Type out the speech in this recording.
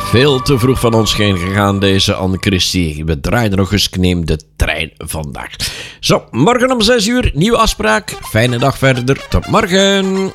Veel te vroeg van ons heen gegaan, deze Anne Christie. We draaien nog eens Neem de trein vandaag. Zo, morgen om 6 uur, nieuwe afspraak. Fijne dag verder. Tot morgen.